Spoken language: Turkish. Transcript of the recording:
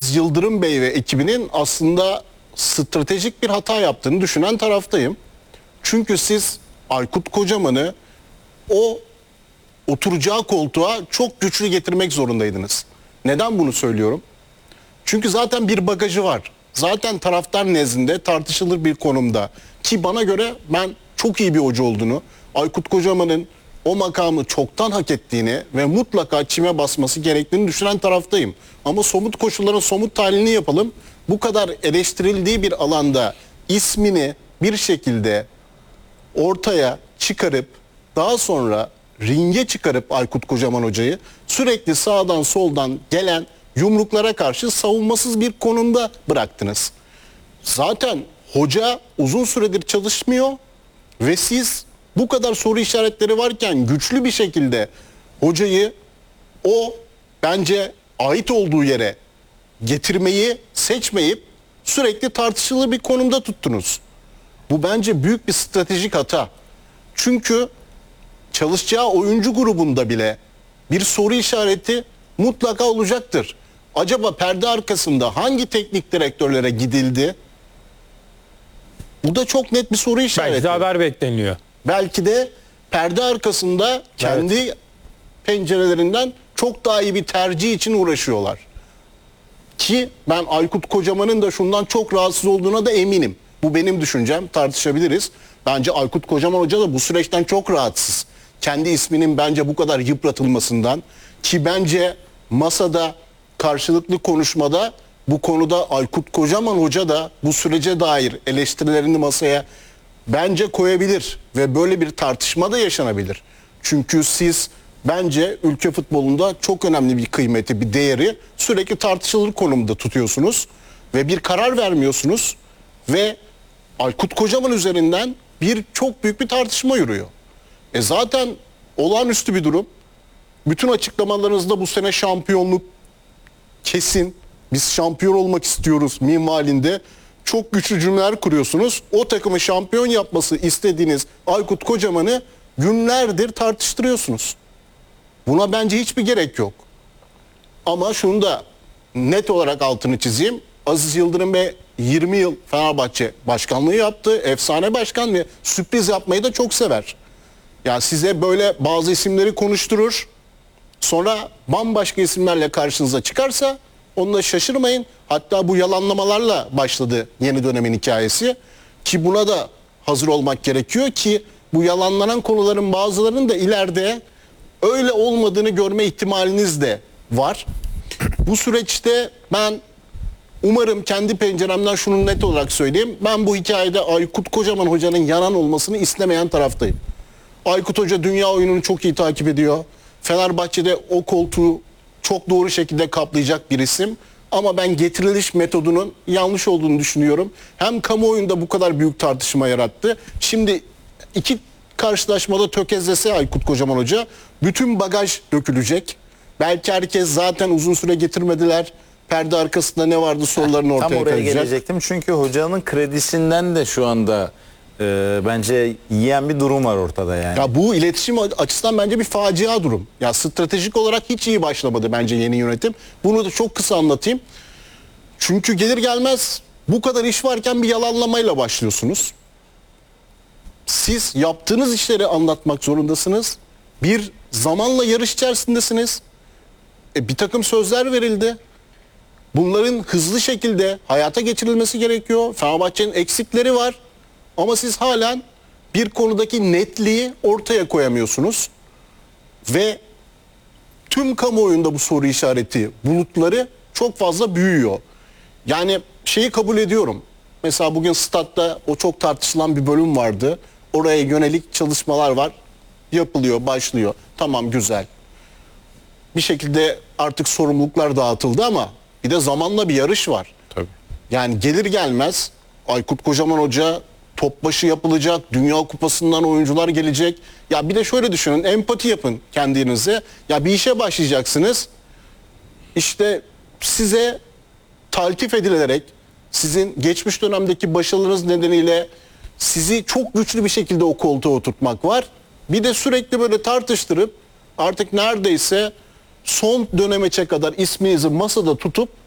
Aziz Yıldırım Bey ve ekibinin aslında stratejik bir hata yaptığını düşünen taraftayım. Çünkü siz Aykut Kocaman'ı o oturacağı koltuğa çok güçlü getirmek zorundaydınız. Neden bunu söylüyorum? Çünkü zaten bir bagajı var. Zaten taraftar nezdinde tartışılır bir konumda. Ki bana göre ben çok iyi bir hoca olduğunu, Aykut Kocaman'ın o makamı çoktan hak ettiğini ve mutlaka çime basması gerektiğini düşünen taraftayım. Ama somut koşulların somut tahlilini yapalım. Bu kadar eleştirildiği bir alanda ismini bir şekilde ortaya çıkarıp daha sonra ringe çıkarıp Aykut Kocaman hocayı sürekli sağdan soldan gelen yumruklara karşı savunmasız bir konumda bıraktınız. Zaten hoca uzun süredir çalışmıyor ve siz bu kadar soru işaretleri varken güçlü bir şekilde hocayı o bence ait olduğu yere getirmeyi seçmeyip sürekli tartışılı bir konumda tuttunuz. Bu bence büyük bir stratejik hata. Çünkü çalışacağı oyuncu grubunda bile bir soru işareti mutlaka olacaktır. Acaba perde arkasında hangi teknik direktörlere gidildi? Bu da çok net bir soru işareti. Belki de haber bekleniyor. Belki de perde arkasında kendi pencerelerinden çok daha iyi bir tercih için uğraşıyorlar. Ki ben Aykut Kocaman'ın da şundan çok rahatsız olduğuna da eminim. Bu benim düşüncem, tartışabiliriz. Bence Aykut Kocaman Hoca da bu süreçten çok rahatsız. Kendi isminin bence bu kadar yıpratılmasından, ki bence masada karşılıklı konuşmada bu konuda Aykut Kocaman Hoca da bu sürece dair eleştirilerini masaya bence koyabilir ve böyle bir tartışma da yaşanabilir. Çünkü siz bence ülke futbolunda çok önemli bir kıymeti, bir değeri sürekli tartışılır konumda tutuyorsunuz ve bir karar vermiyorsunuz ve Aykut Kocaman üzerinden çok büyük bir tartışma yürüyor. Zaten olağanüstü bir durum. Bütün açıklamalarınızda bu sene şampiyonluk kesin, biz şampiyon olmak istiyoruz minvalinde çok güçlü cümleler kuruyorsunuz. O takımı şampiyon yapması istediğiniz Aykut Kocaman'ı günlerdir tartıştırıyorsunuz. Buna bence hiçbir gerek yok. Ama şunu da net olarak altını çizeyim. Aziz Yıldırım Bey 20 yıl Fenerbahçe başkanlığı yaptı. Efsane başkan ve sürpriz yapmayı da çok sever. Yani size böyle bazı isimleri konuşturur. Sonra bambaşka isimlerle karşınıza çıkarsa onunla şaşırmayın. Hatta bu yalanlamalarla başladı yeni dönemin hikayesi. Ki buna da hazır olmak gerekiyor ki bu yalanlanan konuların bazılarının da ileride öyle olmadığını görme ihtimaliniz de var. Bu süreçte ben umarım kendi penceremden şunu net olarak söyleyeyim. Ben bu hikayede Aykut Kocaman Hoca'nın yanan olmasını istemeyen taraftayım. Aykut Hoca dünya oyununu çok iyi takip ediyor. Fenerbahçe'de o koltuğu çok doğru şekilde kaplayacak bir isim. Ama ben getiriliş metodunun yanlış olduğunu düşünüyorum. Hem kamuoyunda bu kadar büyük tartışma yarattı. Şimdi iki karşılaşmada tökezlese Aykut Kocaman Hoca bütün bagaj dökülecek. Belki herkes zaten uzun süre getirmediler. Perde arkasında ne vardı sorularını ortaya koyacak. Tam oraya koyacak. gelecektim. Çünkü hocanın kredisinden de şu anda bence yiyen bir durum var ortada yani. Ya bu iletişim açısından bence bir facia durum. Ya stratejik olarak hiç iyi başlamadı bence yeni yönetim. Bunu da çok kısa anlatayım. Çünkü gelir gelmez bu kadar iş varken bir yalanlamayla başlıyorsunuz. Siz yaptığınız işleri anlatmak zorundasınız. Bir zamanla yarış içerisindesiniz. Bir takım sözler verildi. Bunların hızlı şekilde hayata geçirilmesi gerekiyor. Fenerbahçe'nin eksikleri var. Ama siz halen bir konudaki netliği ortaya koyamıyorsunuz. Ve tüm kamuoyunda bu soru işareti bulutları çok fazla büyüyor. Yani şeyi kabul ediyorum. Mesela bugün statta o çok tartışılan bir bölüm vardı. Oraya yönelik çalışmalar var. Yapılıyor, başlıyor. Tamam, güzel. Bir şekilde artık sorumluluklar dağıtıldı ama bir de zamanla bir yarış var. Tabii. Yani gelir gelmez Aykut Kocaman Hoca top başı yapılacak, Dünya Kupası'ndan oyuncular gelecek. Ya bir de şöyle düşünün, empati yapın kendinize. Ya bir işe başlayacaksınız. İşte size taltif edilerek, sizin geçmiş dönemdeki başarılarınız nedeniyle sizi çok güçlü bir şekilde o koltuğa oturtmak var. Bir de sürekli böyle tartıştırıp artık neredeyse son dönemeçe kadar isminizi masada tutup